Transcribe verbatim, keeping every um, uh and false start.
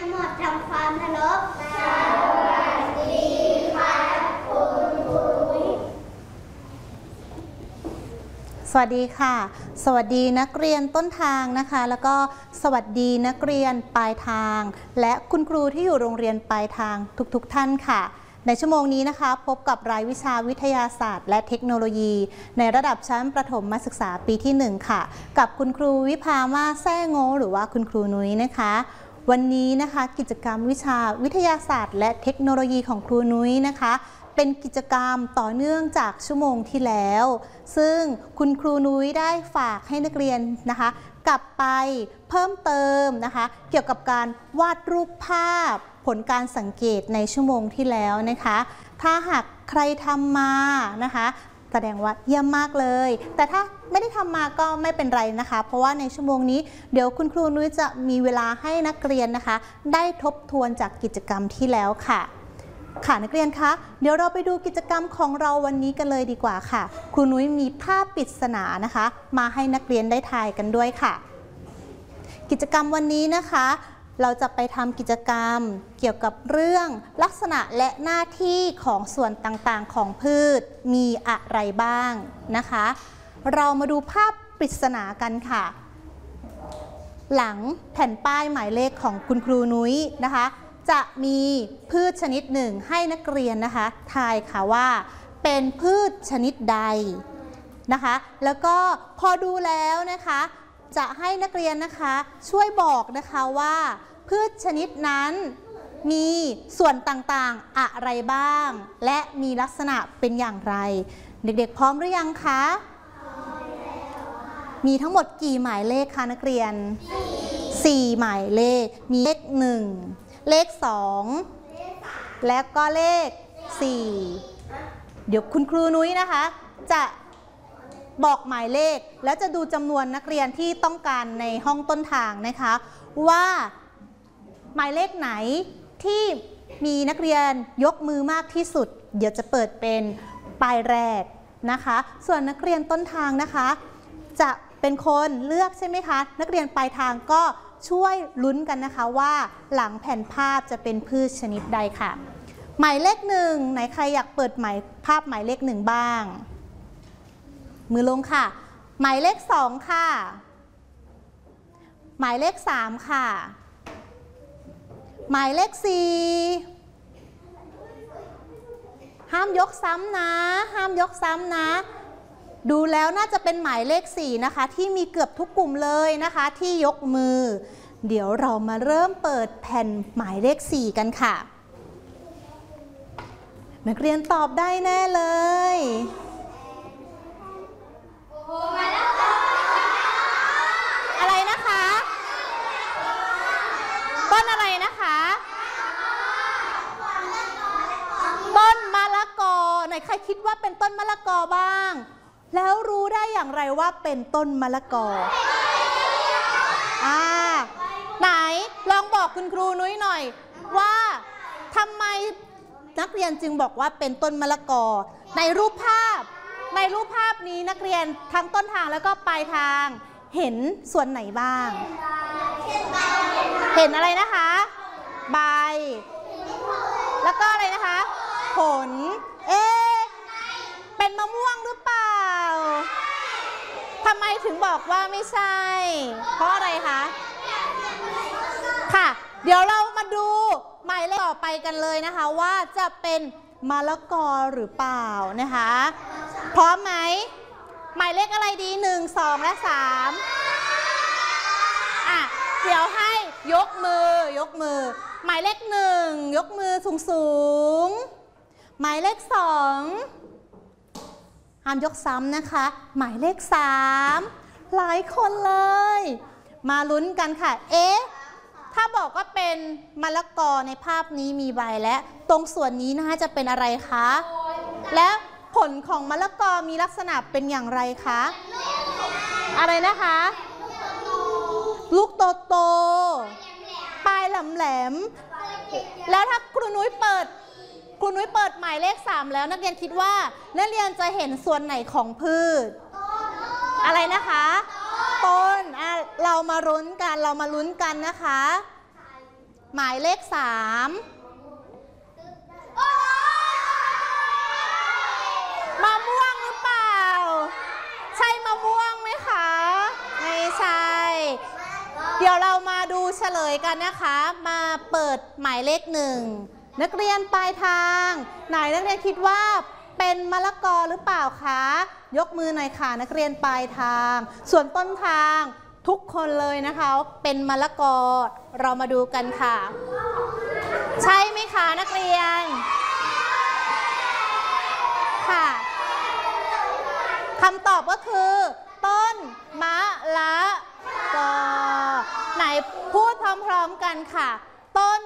ทั้งหมดทำความเคารพสวัสดีครับคุณครูสวัสดีค่ะสวัสดีนักเรียนต้นทางนะคะแล้วก็สวัสดีนักเรียนปลายทางและคุณครูที่อยู่โรงเรียนปลายทางทุกๆท่านค่ะในชั่วโมงนี้นะคะพบกับรายวิชาวิทยาศาสตร์และเทคโนโลยีในระดับชั้นประถมศึกษาปีที่หนึ่งค่ะกับคุณครูวิภามาแซ่โง่หรือว่าคุณครูนุ้ยนะคะวันนี้นะคะกิจกรรมวิชาวิทยาศาสตร์และเทคโนโลยีของครูนุ้ยนะคะเป็นกิจกรรมต่อเนื่องจากชั่วโมงที่แล้วซึ่งคุณครูนุ้ยได้ฝากให้นักเรียนนะคะกลับไปเพิ่มเติมนะคะเกี่ยวกับการวาดรูปภาพผลการสังเกตในชั่วโมงที่แล้วนะคะถ้าหากใครทำมานะคะแสดงว่าเยี่ยมมากเลยแต่ถ้าไม่ได้ทำมาก็ไม่เป็นไรนะคะเพราะว่าในชั่วโมงนี้เดี๋ยวคุณครูนุ้ยจะมีเวลาให้นักเรียนนะคะได้ทบทวนจากกิจกรรมที่แล้วค่ะค่ะนักเรียนคะเดี๋ยวเราไปดูกิจกรรมของเราวันนี้กันเลยดีกว่าค่ะครูนุ้ยมีภาพปริศนานะคะมาให้นักเรียนได้ทายกันด้วยค่ะกิจกรรมวันนี้นะคะเราจะไปทำกิจกรรมเกี่ยวกับเรื่องลักษณะและหน้าที่ของส่วนต่างๆของพืชมีอะไรบ้างนะคะเรามาดูภาพปริศนากันค่ะหลังแผ่นป้ายหมายเลขของคุณครูนุ้ยนะคะจะมีพืชชนิดหนึ่งให้นักเรียนนะคะทายค่ะว่าเป็นพืชชนิดใดนะคะแล้วก็พอดูแล้วนะคะจะให้นักเรียนนะคะช่วยบอกนะคะว่าพืชชนิดนั้นมีส่วนต่างๆอะไรบ้างและมีลักษณะเป็นอย่างไรเด็กๆพร้อมหรือยังคะมีทั้งหมดกี่หมายเลขคะนักเรียนสี่หมายเลขมีเลขหนึ่งเลขสองและก็เลขสี่เดี๋ยวคุณครูนุ้ยนะคะจะบอกหมายเลขแล้วจะดูจำนวนนักเรียนที่ต้องการในห้องต้นทางนะคะว่าหมายเลขไหนที่มีนักเรียนยกมือมากที่สุดเดี๋ยวจะเปิดเป็นป้ายแรกนะคะส่วนนักเรียนต้นทางนะคะจะเป็นคนเลือกใช่ไหมคะนักเรียนปลายทางก็ช่วยลุ้นกันนะคะว่าหลังแผ่นภาพจะเป็นพืชชนิดใดค่ะหมายเลขหนึ่งไหนใครอยากเปิดหมายภาพหมายเลขหนึ่งบ้างมือลงค่ะหมายเลขสองค่ะหมายเลขสามค่ะหมายเลขสี่ห้ามยกซ้ำนะห้ามยกซ้ำนะดูแล้วน่าจะเป็นหมายเลขสี่นะคะที่มีเกือบทุกกลุ่มเลยนะคะที่ยกมือเดี๋ยวเรามาเริ่มเปิดแผ่นหมายเลขสี่กันค่ะนักเรียนตอบได้แน่เลยอะไรนะคะต้นอะไรนะคะต้นมะละกอไหนใครคิดว่าเป็นต้นมะละกอบ้างแล้วรู้ได้อย่างไรว่าเป็นต้นมะละกออ่าไหนลองบอกคุณครูนุ้ยหน่อยว่าทำไมนักเรียนจึงบอกว่าเป็นต้นมะละกอในรูปภาพในรูปภาพนี้นักเรียนทั้งต้นทางแล้วก็ปลายทางเห็นส่วนไหนบ้างเห็นอะไรนะคะใบแล้วก็อะไรนะคะผลเอ๊ะเป็นมะม่วงหรือเปล่าทำไมถึงบอกว่าไม่ใช่เพราะอะไรคะค่ะเดี๋ยวเรามาดูหมายเลขต่อไปกันเลยนะคะว่าจะเป็นมะละกอหรือเปล่านะคะพร้อมไหมหมายเลขอะไรดีหนึ่ง สองและสามอ่ะเดี๋ยวให้ยกมือยกมือหมายเลขหนึ่งยกมือสูงสูงหมายเลขสองห้ามยกซ้ำนะคะหมายเลขสามหลายคนเลยมาลุ้นกันค่ะเอ๊ะถ้าบอกว่าเป็นมะละกอในภาพนี้มีใบและตรงส่วนนี้นะคะจะเป็นอะไรคะและผลของมะละกอมีลักษณะเป็นอย่างไรคะอะไรนะคะลูกโตโตปลายแหลมๆแล้วถ้าครูนุ้ยเปิดครูนุ้ยเปิดหมายเลขสามแล้วนักเรียนคิดว่านักเรียนจะเห็นส่วนไหนของพืชอะไรนะคะต้นอ่ะเรามาลุ้นกันเรามาลุ้นกันนะคะหมายเลขสามมะม่วงหรือเปล่าใช่มะม่วงไหมคะไม่ใช่เดี๋ยวเรามาดูเฉลยกันนะคะมาเปิดหมายเลขหนึ่งนักเรียนปลายทางไหนนักเรียนคิดว่าเป็นมะละกอหรือเปล่าคะยกมือหน่อยค่ะนักเรียนปลายทางส่วนต้นทางทุกคนเลยนะคะเป็นมะละกอเรามาดูกันค่ะใช่ไหมคะนักเรียนค่ะคำตอบก็คือต้นมะละกอไหนพูดพร้อมๆกันค่ะต้น